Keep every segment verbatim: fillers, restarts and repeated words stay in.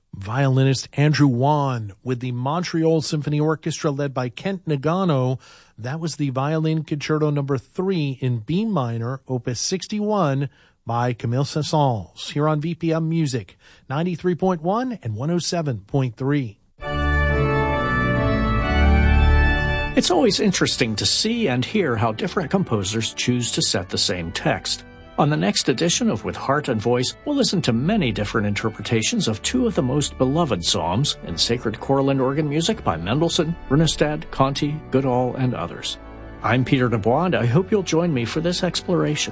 Violinist Andrew Wan with the Montreal Symphony Orchestra led by Kent Nagano. That was the Violin Concerto number three in B minor, opus sixty-one by Camille Saint-Saëns, here on V P M Music, ninety-three point one and one oh seven point three. It's always interesting to see and hear how different composers choose to set the same text. On the next edition of With Heart and Voice, we'll listen to many different interpretations of two of the most beloved psalms in sacred choral and organ music by Mendelssohn, Runestad, Conti, Goodall, and others. I'm Peter Dubois, and I hope you'll join me for this exploration.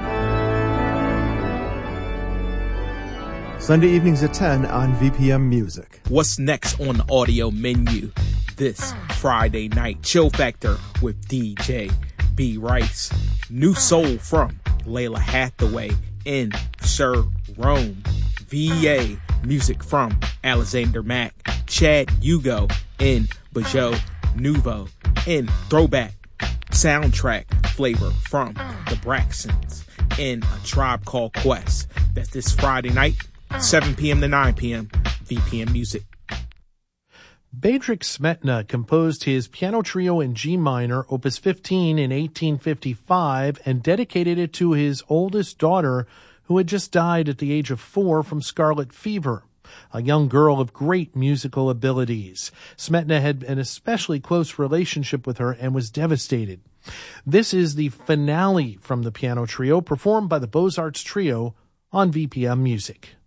Sunday evenings at ten on V P M Music. What's next on the audio menu? This Friday night, Chill Factor with D J B. Rice. New soul from Layla Hathaway in Sir Rome. V A music from Alexander Mack. Chad Hugo in Bajo Nouveau. In Throwback soundtrack flavor from the Braxtons in A Tribe Called Quest. That's this Friday night, seven p.m. to nine p.m. V P M Music. Bedřich Smetana composed his piano trio in G minor, opus fifteen, in eighteen fifty-five and dedicated it to his oldest daughter, who had just died at the age of four from scarlet fever, a young girl of great musical abilities. Smetana had an especially close relationship with her and was devastated. This is the finale from the piano trio, performed by the Beaux-Arts Trio on V P M Music.